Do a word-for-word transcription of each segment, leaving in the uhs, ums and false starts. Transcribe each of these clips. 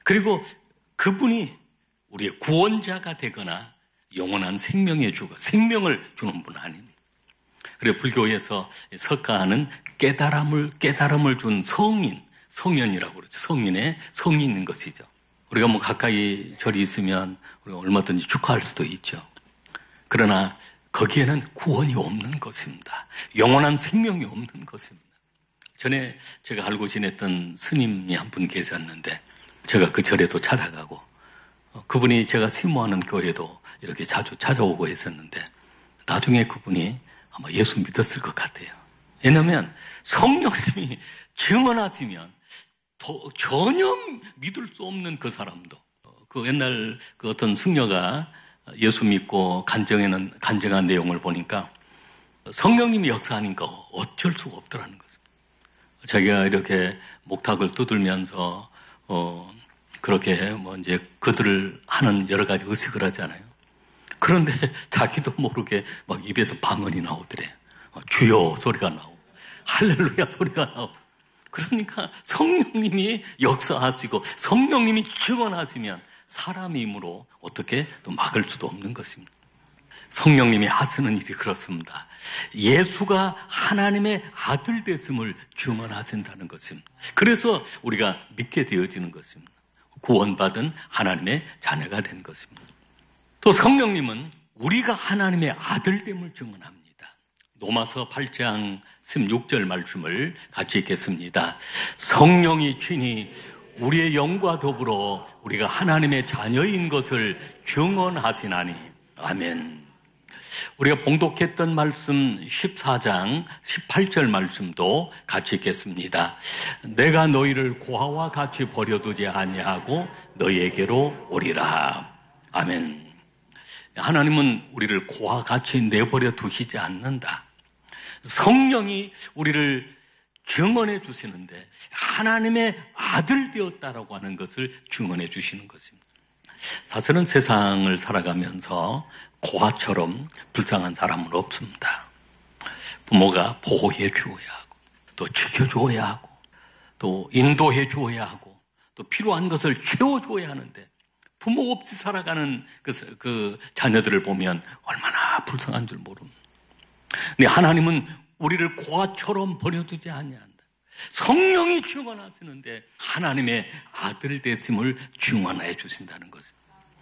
그리고 그분이 우리의 구원자가 되거나 영원한 생명의 주가 생명을 주는 분 아닙니다. 그리고 불교에서 석가하는 깨달음을 깨달음을 준 성인, 성현이라고 그러죠. 성인의 성이 있는 것이죠. 우리가 뭐 가까이 절이 있으면 우리가 얼마든지 축하할 수도 있죠. 그러나 거기에는 구원이 없는 것입니다. 영원한 생명이 없는 것입니다. 전에 제가 알고 지냈던 스님이 한 분 계셨는데 제가 그 절에도 찾아가고 그분이 제가 심모하는 교회도 이렇게 자주 찾아오고 했었는데 나중에 그분이 아마 예수 믿었을 것 같아요. 왜냐하면 성령님이 증언하시면 더 전혀 믿을 수 없는 그 사람도 그 옛날 그 어떤 승려가 예수 믿고 간증하는 간증한 내용을 보니까 성령님이 역사하니까 어쩔 수가 없더라는 거죠. 자기가 이렇게 목탁을 두들면서 어 그렇게 뭐 이제 그들을 하는 여러 가지 의식을 하잖아요. 그런데 자기도 모르게 막 입에서 방언이 나오더래. 주여 소리가 나오고 할렐루야 소리가 나오고. 그러니까 성령님이 역사하시고 성령님이 증언하시면 사람의 힘으로 어떻게 또 막을 수도 없는 것입니다. 성령님이 하시는 일이 그렇습니다. 예수가 하나님의 아들 됐음을 증언하신다는 것입니다. 그래서 우리가 믿게 되어지는 것입니다. 구원받은 하나님의 자녀가 된 것입니다. 또 성령님은 우리가 하나님의 아들됨을 증언합니다. 로마서 팔 장 십육 절 말씀을 같이 읽겠습니다. 성령이 친히 우리의 영과 더불어 우리가 하나님의 자녀인 것을 증언하시나니. 아멘. 우리가 봉독했던 말씀 십사 장 십팔 절 말씀도 같이 읽겠습니다. 내가 너희를 고아와 같이 버려두지 아니하고 너희에게로 오리라. 아멘. 하나님은 우리를 고아와 같이 내버려 두시지 않는다. 성령이 우리를 증언해 주시는데 하나님의 아들 되었다라고 하는 것을 증언해 주시는 것입니다. 사실은 세상을 살아가면서 고아처럼 불쌍한 사람은 없습니다. 부모가 보호해 주어야 하고 또 지켜줘야 하고 또 인도해 주어야 하고 또 필요한 것을 채워줘야 하는데 부모 없이 살아가는 그, 그 자녀들을 보면 얼마나 불쌍한 줄 모릅니다. 근데 하나님은 우리를 고아처럼 버려두지 아니한다. 성령이 증언하시는데 하나님의 아들 되심을 증언해 주신다는 것입니다.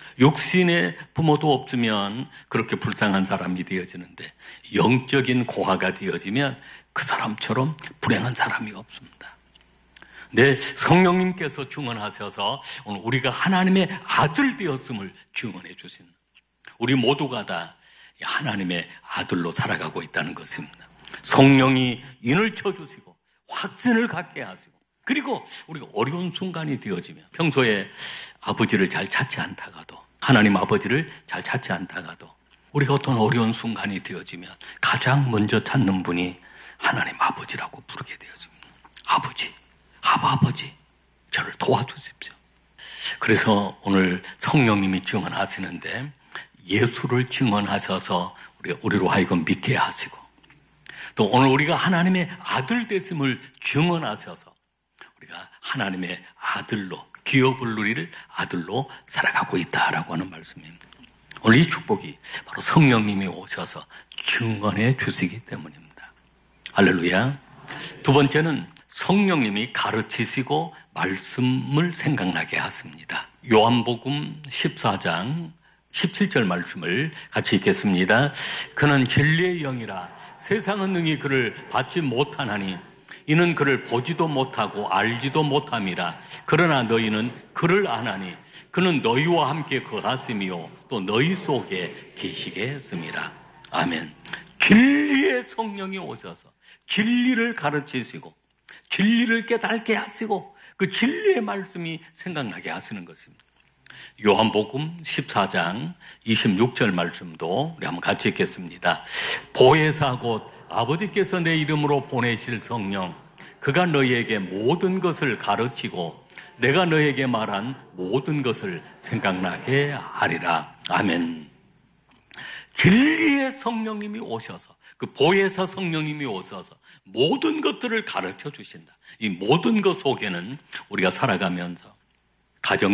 육신의 부모도 없으면 그렇게 불쌍한 사람이 되어지는데 영적인 고아가 되어지면 그 사람처럼 불행한 사람이 없습니다. 네, 성령님께서 증언하셔서 오늘 우리가 하나님의 아들 되었음을 증언해 주신 우리 모두가 다 하나님의 아들로 살아가고 있다는 것입니다. 성령이 인을 쳐주시고 확신을 갖게 하시고 그리고 우리가 어려운 순간이 되어지면 평소에 아버지를 잘 찾지 않다가도 하나님 아버지를 잘 찾지 않다가도 우리가 어떤 어려운 순간이 되어지면 가장 먼저 찾는 분이 하나님 아버지라고 부르게 되어집니다. 아버지, 아바 아버지 저를 도와주십시오. 그래서 오늘 성령님이 증언하시는데 예수를 증언하셔서 우리, 우리로 하여금 믿게 하시고 또 오늘 우리가 하나님의 아들 됐음을 증언하셔서 우리가 하나님의 아들로 기업을 누릴 아들로 살아가고 있다라고 하는 말씀입니다. 오늘 이 축복이 바로 성령님이 오셔서 증언해 주시기 때문입니다. 할렐루야. 두 번째는 성령님이 가르치시고 말씀을 생각나게 하십니다. 요한복음 십사 장 십칠 절 말씀을 같이 읽겠습니다. 그는 진리의 영이라 세상은 능히 그를 받지 못하나니 이는 그를 보지도 못하고 알지도 못함이라. 그러나 너희는 그를 아나니 그는 너희와 함께 거하심이요 또 너희 속에 계시게 했음이라. 아멘. 진리의 성령이 오셔서 진리를 가르치시고 진리를 깨닫게 하시고 그 진리의 말씀이 생각나게 하시는 것입니다. 요한복음 십사 장 이십육 절 말씀도 우리 한번 같이 읽겠습니다. 보혜사 곧 아버지께서 내 이름으로 보내실 성령 그가 너희에게 모든 것을 가르치고 내가 너희에게 말한 모든 것을 생각나게 하리라. 아멘. 진리의 성령님이 오셔서 그 보혜사 성령님이 오셔서 모든 것들을 가르쳐 주신다. 이 모든 것 속에는 우리가 살아가면서 가정